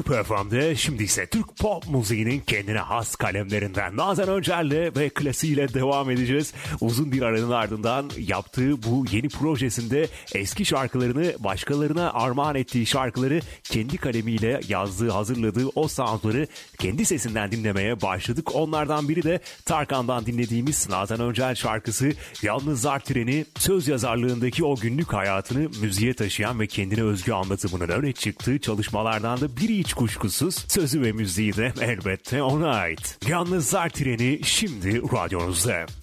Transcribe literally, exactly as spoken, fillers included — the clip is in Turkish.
Kupa F M'de şimdi ise Türk pop müziğinin kendine has kalemlerinden Nazan Öncel'le ve klasiğiyle devam edeceğiz. Uzun bir aranın ardından yaptığı bu yeni projesinde eski şarkılarını başkalarına armağan ettiği şarkıları kendi kalemiyle yazdığı, hazırladığı o soundları kendi sesinden dinlemeye başladık. Onlardan biri de Tarkan'dan dinlediğimiz Nazan Öncel şarkısı. Yalnızlar Treni söz yazarlığındaki o günlük hayatını müziğe taşıyan ve kendine özgü anlatımının öne çıktığı çalışmalardan da biri hiç kuşkusuz. Sözü ve müziği de elbette ona ait. Yalnızlar Treni şimdi radyonuzda.